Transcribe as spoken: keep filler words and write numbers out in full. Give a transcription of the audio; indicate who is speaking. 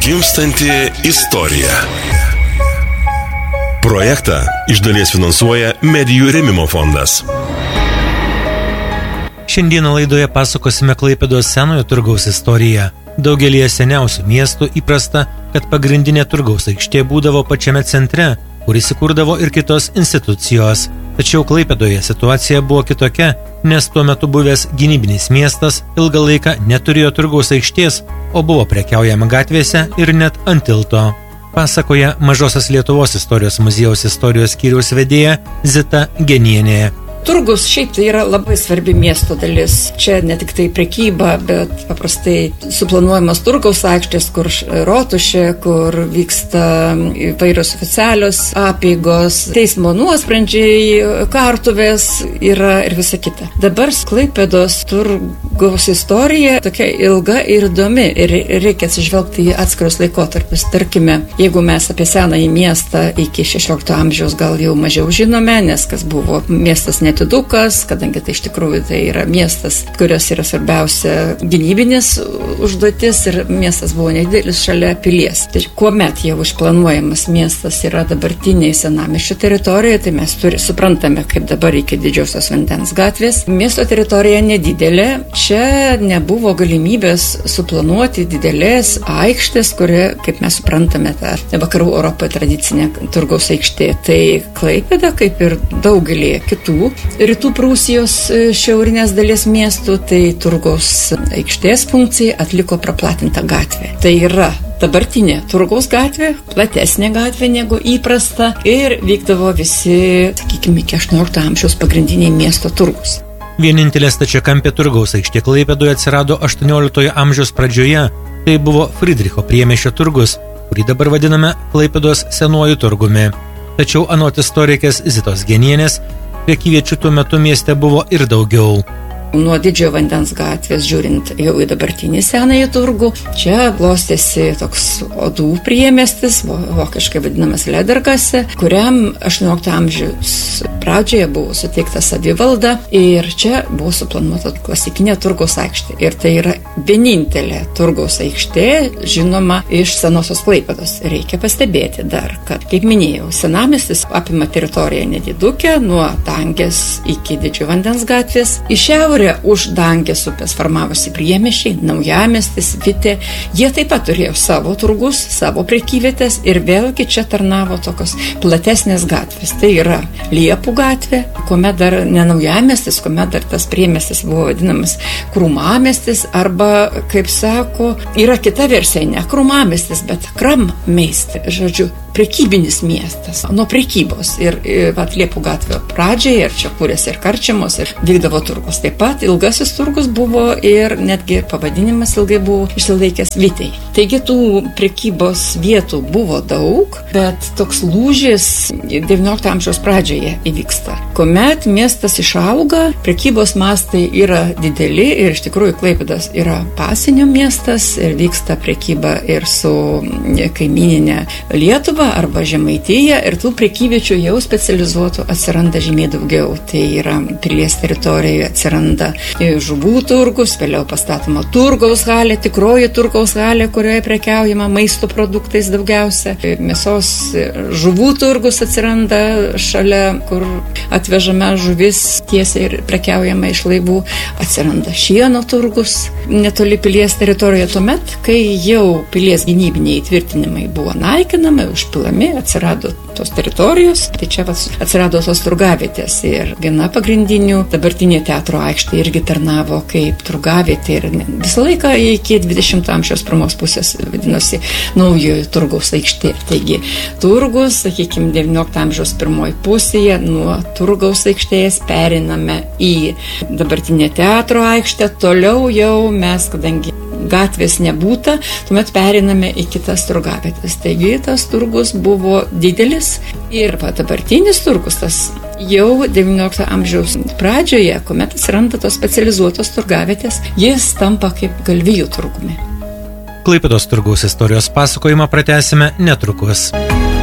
Speaker 1: Gimstanti istorija. Projektą iš dalies finansuoja Medijų rėmimo fondas.
Speaker 2: Šiandieną laidoje pasakosime Klaipėdos senojo turgaus istoriją. Daugelyje seniausių miestų įprasta, kad pagrindinė turgaus aikštė būdavo pačiame centre, kur įsikurdavo ir kitos institucijos. Tačiau Klaipėdoje situacija buvo kitokia, nes tuo metu buvęs gynybinis miestas ilgą laiką neturėjo turgaus aikštės, o buvo prekiaujama gatvėse ir net ant tilto. Pasakoja Mažosios Lietuvos istorijos muziejaus istorijos skyriaus vedėja Zita Genienė.
Speaker 3: Turgus šiaip tai yra labai svarbi miesto dalis. Čia ne tik tai prekyba, bet paprastai suplanuojamas turgaus aikštės, kur rotušė, kur vyksta įvairios oficialios apeigos, teismo nuosprendžiai, kartuvės yra ir visa kita. Dabar Klaipėdos turgaus istorija tokia ilga ir įdomi ir reikia atsižvelgti į atskirus laikotarpius. Tarkime, jeigu mes apie senąjį miestą iki šešiolikto amžiaus gal jau mažiau žinome, nes kas buvo miestas net Tidukas, kadangi tai iš tikrųjų tai yra miestas, kurios yra svarbiausia gynybinis užduotis ir miestas buvo nedidelis šalia pilies. Tai kuomet jau išplanuojamas miestas yra dabartiniai senamiesčio teritorijoje, tai mes turi, suprantame, kaip dabar iki Didžiosios vandens gatvės. Miesto teritorija nedidelė, čia nebuvo galimybės suplanuoti didelės aikštės, kuri, kaip mes suprantame, ta vakarų Europoje tradicinė turgaus aikštė. Tai Klaipėda, kaip ir daugelį kitų Rytų Prūsijos šiaurinės dalies miestų, tai turgaus aikštės funkcijai atliko praplatinta gatvė. Tai yra dabartinė turgaus gatvė, platesnė gatvė negu įprasta ir vykdavo visi, sakykime, iki aštuoniolikto amžiaus pagrindiniai miesto turgus.
Speaker 2: Vienintelė stačiakampė turgaus aikštė Klaipėdoje atsirado aštuonioliktojo amžiaus pradžioje. Tai buvo Fridricho priemiesčio turgus, kurį dabar vadiname Klaipėdos senuoju turgumi. Tačiau anot istorikės Zitos Genienės, prekyviečių tuo metu mieste buvo ir daugiau.
Speaker 3: Nuo Didžiojo vandens gatvės žiūrint jau į dabartinį senąjį turgų, čia klostėsi toks odų priemiestis, vokiškai vadinamas Ledergase, kuriam aštuoniolikto amžiaus pradžioje buvo suteikta savivalda ir čia buvo suplanuota klasikinė turgaus aikštė. Ir tai yra vienintelė turgaus aikštė, žinoma, iš senosios Klaipėdos. Reikia pastebėti dar, kad, kaip minėjau, senamiestis apima teritoriją nedidukę nuo Dangės iki Didžiojo vandens gatvės. Į šiaurę už Dangės upės formavosi priemiesčiai, Naujamiestis, Vitė. Jie taip pat turėjo savo turgus, savo prekyvietės ir vėlgi čia tarnavo tokios platesnės gatvės. Tai yra Liepų gatvė, kuomet dar ne Naujamiestis, kuomet dar tas priemiestis buvo vadinamas Krūmamiestis arba, kaip sako, yra kita versija, ne Krūmamiestis, bet Krammeistė, žodžiu, prekybinis miestas, nuo prekybos. Ir vat, Liepų gatvė pradžioje, ir čia kūrėsi ir karčiamos, ir vykdavo turgus. Taip pat ilgasis turgus buvo ir netgi pavadinimas ilgai buvo išsilaikęs Vitei. Taigi tų prekybos vietų buvo daug, bet toks lūžis devyniolikto amžiaus pradžioje įvyksta. Kuomet miestas išauga, prekybos mastai yra dideli ir iš tikrųjų Klaipėdos yra pasienio miestas ir vyksta prekyba ir su kaimyninė Lietuva arba Žemaitija ir tų prekybiečių jau specializuotų atsiranda žymiai daugiau. Tai yra pilies teritorijoje atsiranda žuvų turgus, vėliau pastatoma turgaus halė, tikroji turgaus halė, kurioje prekiaujama maisto produktais daugiausia. Mėsos žuvų turgus atsiranda šalia, kur atvežame žuvis tiesiai ir prekiaujama iš laivų. Atsiranda šieno turgus netoli pilies teritorijoje tuomet, kai jau pilies gynybiniai įtvirtinimai buvo naikinami, užpilami, atsirado tos teritorijos. Tai čia atsirado tos turgavietės ir viena pagrindinių dabartinė teatro aikštė irgi tarnavo kaip turgavietė ir visą laiką iki dvidešimto amžiaus pirmos pusės vadinosi naujojo turgaus aikštė. Taigi turgus, sakykime, devyniolikto amžiaus pirmoji pusėje nuo turgaus aikštės periname į dabartinę teatro aikštę, toliau jau mes, kadangi gatvės nebūta, tuomet periname į kitas turgavietės. Taigi tas turgus buvo didelis ir va, dabartinis turgus, tas jau devyniolikto amžiaus pradžioje, kuomet atsiranda tos specializuotos turgavietės, jis tampa kaip galvijų turgumi.
Speaker 2: Klaipėdos turgaus istorijos pasakojimą pratęsime netrukus.